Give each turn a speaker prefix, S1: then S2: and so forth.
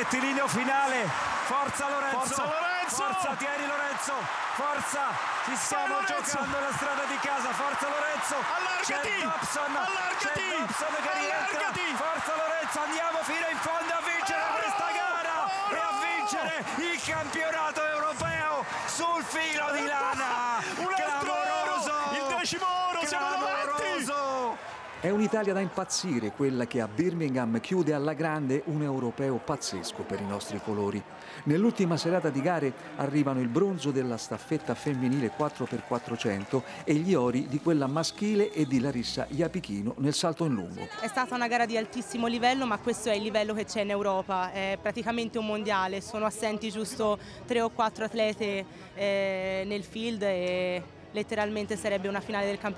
S1: rettilineo finale, forza Lorenzo,
S2: Forza Lorenzo!
S1: forza, tieni Lorenzo, forza, ci stiamo
S2: Lorenzo!
S1: giocando la strada di casa, forza Lorenzo,
S2: Allargati!
S1: c'è Dobson,
S2: Allargati!
S1: c'è Dobson che rientra,
S2: Allargati!
S1: forza Lorenzo, andiamo fino in fondo a vincere questa gara e a vincere il campionato europeo sul filo di lana,
S2: Un altro
S1: clamoroso,
S2: oro! Il 10° oro, siamo davanti!
S1: clamoroso.
S3: È un'Italia da impazzire quella che a Birmingham chiude alla grande un europeo pazzesco per i nostri colori. Nell'ultima serata di gare arrivano il bronzo della staffetta femminile 4x400 e gli ori di quella maschile e di Larissa Iapichino nel salto in lungo.
S4: È stata una gara di altissimo livello, ma questo è il livello che c'è in Europa, è praticamente un mondiale, sono assenti giusto 3 o 4 atlete nel field e letteralmente sarebbe una finale del campionato.